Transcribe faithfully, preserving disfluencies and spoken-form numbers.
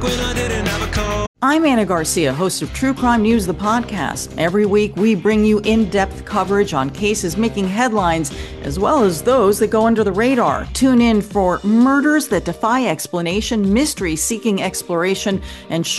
back when I didn't have a cold. I'm Anna Garcia, host of True Crime News, the podcast. Every week, we bring you in-depth coverage on cases making headlines, as well as those that go under the radar. Tune in for murders that defy explanation, mystery seeking exploration, and